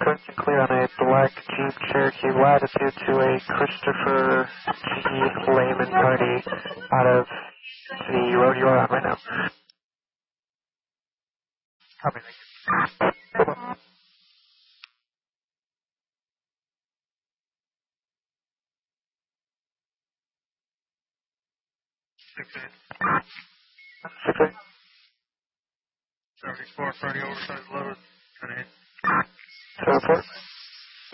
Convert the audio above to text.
Correct and clear on a black Jeep Cherokee latitude to a Christopher G. Lehman party out of the road you're on right now. Copy, thank you. Bye-bye. 6-8. 74 Friday oversized load. 10-8. 7-4.